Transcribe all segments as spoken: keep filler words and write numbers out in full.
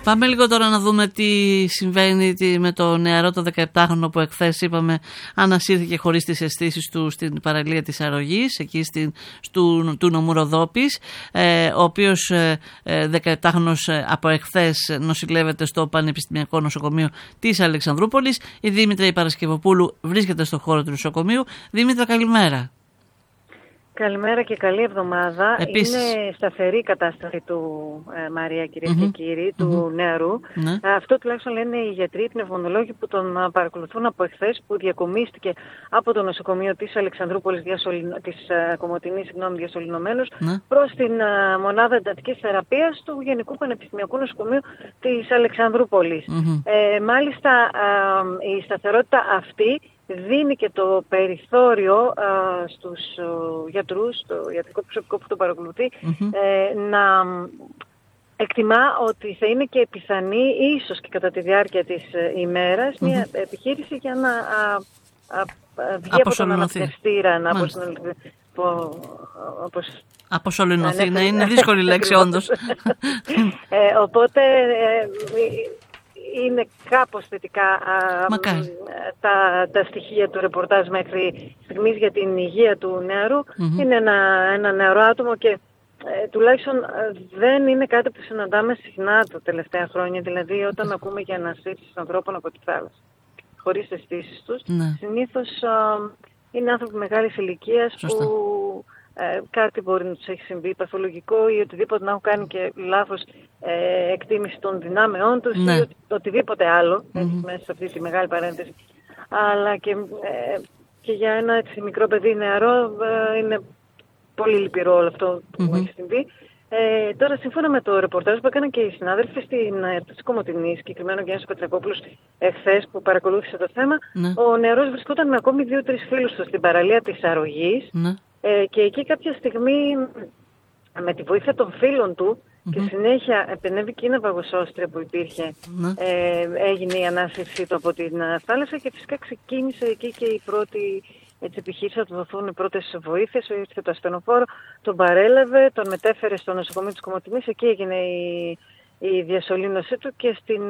Πάμε λίγο τώρα να δούμε τι συμβαίνει με το νεαρό το δεκαεπτάχρονο που εχθές είπαμε ανασύρθηκε χωρίς τις αισθήσεις του στην παραλία της Αρρωγής, εκεί στην, στου, του νομού Ροδόπης, ε, ο οποίος ε, δεκαεπτάχρονος ε, από εχθές νοσηλεύεται στο Πανεπιστημιακό Νοσοκομείο της Αλεξανδρούπολης. Η Δήμητρα η Παρασκευοπούλου βρίσκεται στο χώρο του νοσοκομείου. Δήμητρα, καλημέρα. Καλημέρα και καλή εβδομάδα. Επίσης. Είναι σταθερή η κατάσταση του ε, Μαρία, κυρίες mm-hmm. και κύριοι, του mm-hmm. νεαρού. Mm-hmm. Αυτό τουλάχιστον λένε οι γιατροί, οι πνευμονολόγοι που τον παρακολουθούν από εχθές, που διακομίστηκε από το νοσοκομείο της Αλεξανδρούπολης, διασωληνο... της uh, Κομοτηνής, συγγνώμη, διασωληνωμένος, mm-hmm. προς την uh, μονάδα εντατικής θεραπείας του Γενικού Πανεπιστημιακού Νοσοκομείου της Αλεξανδρούπολης. Mm-hmm. Ε, μάλιστα, uh, η σταθερότητα αυτή δίνει και το περιθώριο α, στους ο, γιατρούς, το ιατρικό προσωπικό που το παρακολουθεί, mm-hmm. ε, να εκτιμά ότι θα είναι και πιθανή, ίσως και κατά τη διάρκεια της ε, ημέρας, mm-hmm. μια επιχείρηση για να α, α, α, βγει από τον αναπνευστήρα, να αποσωληνωθεί, να είναι δύσκολη λέξη όντως. ε, οπότε... Ε, είναι κάπως θετικά α, τα, τα στοιχεία του ρεπορτάζ μέχρι στιγμής για την υγεία του νεαρού. Mm-hmm. Είναι ένα, ένα νεαρό άτομο και ε, τουλάχιστον ε, δεν είναι κάτι που συναντάμε συχνά τα τελευταία χρόνια. Δηλαδή όταν ακούμε για ανασύρσεις ανθρώπων από τη θάλασσα χωρίς αισθήσεις τους, mm-hmm. συνήθως α, είναι άνθρωποι μεγάλης ηλικίας που Ε, κάτι μπορεί να τους έχει συμβεί παθολογικό ή οτιδήποτε, να έχουν κάνει και λάθος ε, εκτίμηση των δυνάμεών τους, ναι. ή οτι, οτιδήποτε άλλο, mm-hmm. έτσι, μέσα σε αυτή τη μεγάλη παρένθεση. Αλλά και, ε, και για ένα έτσι, μικρό παιδί νεαρό ε, είναι πολύ λυπηρό όλο αυτό που mm-hmm. έχει συμβεί. Ε, τώρα, σύμφωνα με το ρεπορτάζ που έκαναν και οι συνάδελφοι στην ΕΡΤ Κομοτηνής, συγκεκριμένα ο Γιάννης Πετρακόπουλος, εχθές που παρακολούθησε το θέμα, ναι. ο νεαρός βρισκόταν με ακόμη δύο-τρεις φίλους του στην παραλία της Αρρωγής. Ναι. Ε, και εκεί κάποια στιγμή με τη βοήθεια των φίλων του mm-hmm. και συνέχεια επενέβη και η ναυαγοσώστρια που υπήρχε, mm-hmm. ε, έγινε η ανάσυρσή του από την θάλασσα και φυσικά ξεκίνησε εκεί και η πρώτη έτσι, επιχείρηση να του δοθούν οι πρώτες βοήθειες. Ήρθε το ασθενοφόρο, τον παρέλαβε, τον μετέφερε στο νοσοκομείο της Κομοτηνής, εκεί έγινε η, η διασωλήνωσή του και στην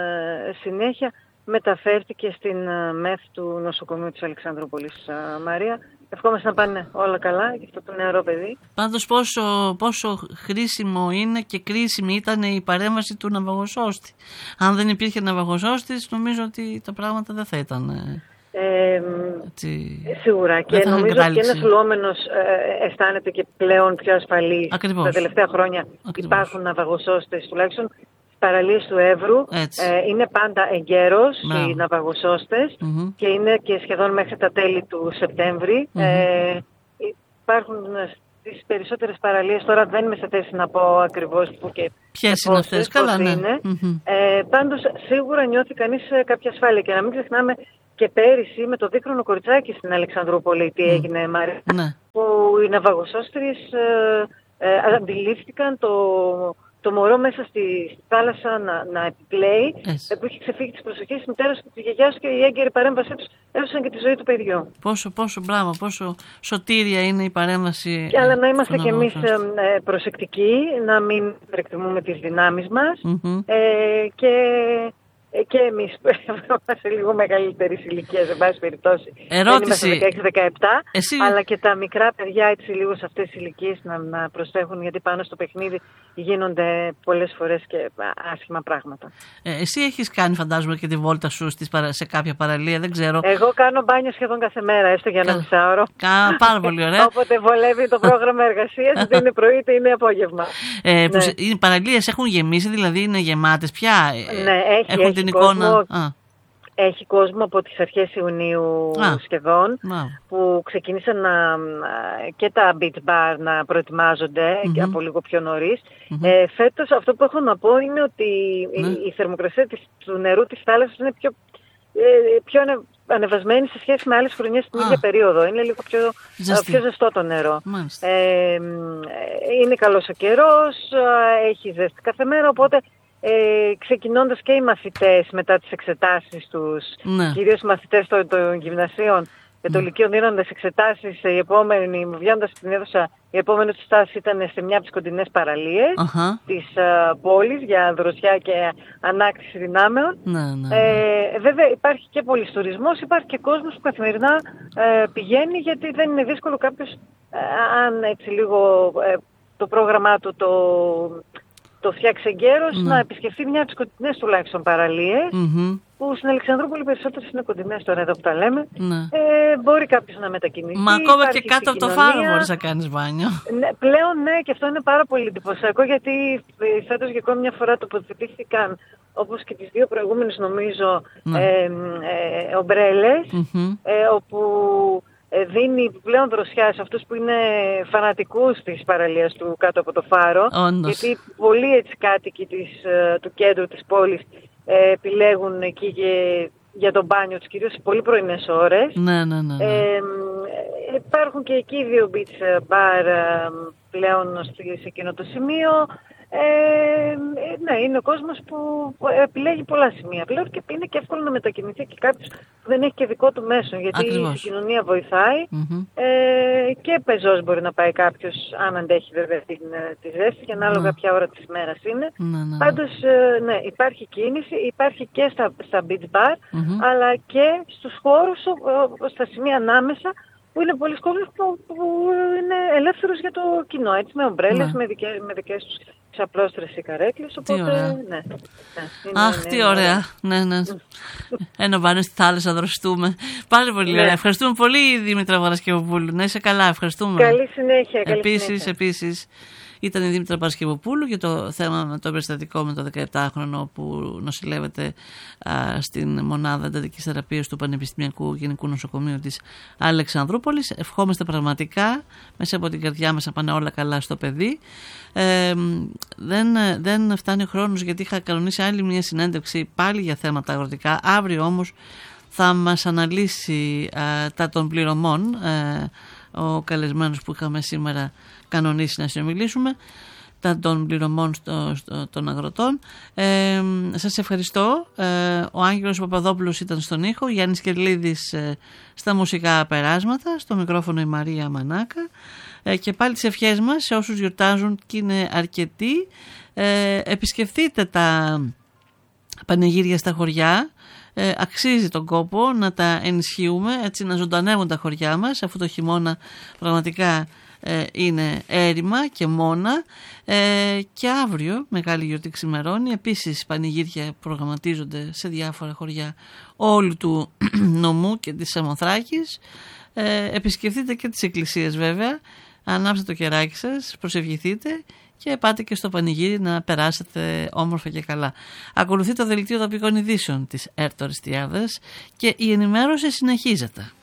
ε, συνέχεια μεταφέρθηκε στην ε, ΜΕΘ του νοσοκομείου της Αλεξανδρούπολης. Ε, Μαρία, ευχόμαστε να πάνε όλα καλά για αυτό το νεαρό παιδί. Πάντως πόσο, πόσο χρήσιμο είναι και κρίσιμη ήταν η παρέμβαση του ναυαγοσώστη. Αν δεν υπήρχε ναυαγοσώστης, νομίζω ότι τα πράγματα δεν θα ήταν... Ε, έτσι, σίγουρα και νομίζω ότι ένας λουόμενος ε, αισθάνεται και πλέον πιο ασφαλής. Ακριβώς. Τα τελευταία χρόνια Ακριβώς. υπάρχουν ναυαγοσώστες, τουλάχιστον στις παραλίες του Εύρου. Ε, είναι πάντα εγκαίρος yeah. οι ναυαγοσώστες mm-hmm. και είναι και σχεδόν μέχρι τα τέλη του Σεπτέμβρη. Mm-hmm. Ε, υπάρχουν στις περισσότερες παραλίες, τώρα δεν είμαι σε θέση να πω ακριβώς που και ποιες είναι αυτές, καλά ναι. Είναι. Mm-hmm. Ε, πάντως σίγουρα νιώθει κανείς κάποια ασφάλεια και να μην ξεχνάμε και πέρυσι με το δίκρονο κοριτσάκι στην Αλεξανδρούπολη τι έγινε, mm. Μάρια, ναι. που οι ναυαγοσώστριες ε, ε, αντιλήφθηκαν το, το μωρό μέσα στη, στη θάλασσα να, να επιπλέει, yes. που είχε ξεφύγει της προσοχής της μητέρας και της γιαγιάς και η έγκαιρη παρέμβασή τους έσωσαν και τη ζωή του παιδιού. Πόσο, πόσο μπράβο, πόσο σωτήρια είναι η παρέμβαση. Και, αλλά να είμαστε κι εμείς ε, προσεκτικοί, να μην υπερεκτιμούμε τις δυνάμεις μας mm-hmm. ε, και... Και εμείς που είμαστε λίγο μεγαλύτερης ηλικίας, σε βάση περιπτώσει. Ερώτηση. Δεν είμαστε δεκαέξι δεκαεπτά, Εσύ... αλλά και τα μικρά παιδιά έτσι λίγο σε αυτές τις ηλικίες να, να προσέχουν, γιατί πάνω στο παιχνίδι γίνονται πολλές φορές και άσχημα πράγματα. Ε, εσύ έχεις κάνει, φαντάζομαι, και τη βόλτα σου στις παρα... σε κάποια παραλία, δεν ξέρω. Εγώ κάνω μπάνιο σχεδόν κάθε μέρα, έστω για ένα μισάωρο. Κα... Πάρα πολύ ωραία. Όποτε βολεύει το πρόγραμμα εργασίας, είτε είναι πρωί είτε είναι απόγευμα. Ε, ναι. Οι παραλίες έχουν γεμίσει, δηλαδή είναι γεμάτες πια. Ναι, έχει, έχουν έχει. Την Κόσμο, εικόνα. Έχει κόσμο από τις αρχές Ιουνίου Α, σχεδόν α. που ξεκίνησαν να, και τα beach bar να προετοιμάζονται mm-hmm. και από λίγο πιο νωρίς. Mm-hmm. Ε, φέτος αυτό που έχω να πω είναι ότι mm-hmm. η, η θερμοκρασία της, του νερού της θάλασσας είναι πιο, ε, πιο ανε, ανεβασμένη σε σχέση με άλλες χρονιές στην ίδια περίοδο. Είναι λίγο πιο, πιο ζεστό το νερό. Ε, είναι καλός ο καιρός, έχει ζέστη κάθε μέρα, οπότε Ε, ξεκινώντας και οι μαθητές μετά τις εξετάσεις τους, ναι. κυρίως οι μαθητές των, των γυμνασίων και των λυκείων δίνοντας εξετάσεις, οι επόμενοι βγαίνοντας στην αίθουσα Η επόμενη του στάση ήταν σε μια από τις κοντινές παραλίες uh-huh. της uh, πόλης για δροσιά και ανάκτηση δυνάμεων. Ναι, ναι. Ε, βέβαια υπάρχει και πολύς τουρισμός, υπάρχει και κόσμος που καθημερινά ε, πηγαίνει, γιατί δεν είναι δύσκολο κάποιος, ε, αν έτσι λίγο ε, το πρόγραμμά του το, το φτιάξει εγκαίρως, ναι. να επισκεφτεί μια από τις κοντινές τουλάχιστον παραλίες, mm-hmm. που στην Αλεξανδρούπολη περισσότερες είναι κοντινές τώρα εδώ που τα λέμε. Ναι. Ε, μπορεί κάποιος να μετακινηθεί. Μα ακόμα και κάτω από το φάρο μπορείς να κάνεις μπάνιο. Ναι, πλέον ναι, και αυτό είναι πάρα πολύ εντυπωσιακό, γιατί φέτος για ακόμη μια φορά τοποθετήθηκαν, όπως και τις δύο προηγούμενες νομίζω, ναι. ε, ε, ομπρέλες, mm-hmm. ε, όπου δίνει πλέον δροσιά σε αυτούς που είναι φανατικούς της παραλίας του κάτω από το φάρο. Όντως. Γιατί πολλοί έτσι κάτοικοι της, του κέντρου της πόλης ε, επιλέγουν εκεί και για τον μπάνιο τους, κυρίως σε πολύ πρωινές ώρες. Ναι, ναι, ναι, ναι. Ε, υπάρχουν και εκεί δύο beach bar πλέον σε εκείνο το σημείο. Ε, ναι, είναι ο κόσμος που επιλέγει πολλά σημεία πλέον και είναι και εύκολο να μετακινηθεί και κάποιος που δεν έχει και δικό του μέσο, γιατί ακριβώς. η κοινωνία βοηθάει. Mm-hmm. ε, και πεζός μπορεί να πάει κάποιος, αν αντέχει βέβαια την, τη ζέστη, και ανάλογα mm. ποια ώρα της μέρας είναι. Mm-hmm. Πάντως ναι, υπάρχει κίνηση, υπάρχει και στα, στα beach bar, mm-hmm. αλλά και στους χώρους, στα σημεία ανάμεσα, που είναι πολλοί κόσμος που, που είναι ελεύθερος για το κοινό, έτσι, με ομπρέλες, ναι. με, δικές, με δικές τους ξαπλώστρες ή καρέκλες, οπότε ναι. ναι, ναι Αχ, είναι, τι είναι, ωραία, ναι, ναι. Ένα μπάνιο στη θάλασσα, δροσιστούμε. Πάρα πολύ ναι. ωραία. Ευχαριστούμε πολύ, Δήμητρα Παρασκευοπούλου. Να είσαι καλά, ευχαριστούμε. Καλή συνέχεια. Καλή επίσης, συνέχεια. επίσης. Ήταν η Δήμητρα Παρασκευοπούλου για το θέμα με το περιστατικό με το δεκαεπτάχρονο που νοσηλεύεται α, στην μονάδα εντατικής θεραπείας του Πανεπιστημιακού Γενικού Νοσοκομείου της Αλεξανδρούπολης. Ευχόμαστε πραγματικά μέσα από την καρδιά μας να πάνε όλα καλά στο παιδί. Ε, δεν, δεν φτάνει ο χρόνος, γιατί είχα κανονίσει άλλη μια συνέντευξη πάλι για θέματα αγροτικά. Αύριο όμως θα μας αναλύσει α, τα των πληρωμών ε, ο καλεσμένος που είχαμε σήμερα κανονίσει να συνομιλήσουμε, τα των πληρωμών στο, στο, των αγροτών. Ε, σας ευχαριστώ. Ε, ο Άγγελος Παπαδόπουλος ήταν στον ήχο, Γιάννης Κερλίδης ε, στα μουσικά περάσματα, στο μικρόφωνο η Μαρία Μανάκα. Ε, και πάλι τις ευχές μας σε όσους γιορτάζουν, και είναι αρκετοί. Ε, επισκεφτείτε τα πανηγύρια στα χωριά. Ε, αξίζει τον κόπο να τα ενισχύουμε, έτσι να ζωντανεύουν τα χωριά μας, αφού το χειμώνα πραγματικά ε, είναι έρημα και μόνα. Ε, και αύριο μεγάλη γιορτή ξημερώνει. Επίσης πανηγύρια προγραμματίζονται σε διάφορα χωριά όλου του νομού και της Σαμοθράκης. Ε, επισκεφτείτε και τις εκκλησίες βέβαια, ανάψτε το κεράκι σας, προσευχηθείτε και πάτε και στο πανηγύρι να περάσετε όμορφα και καλά. Ακολουθεί το δελτίο τοπικών ειδήσεων της ΕΡΤ Οριστιάδας και η ενημέρωση συνεχίζεται.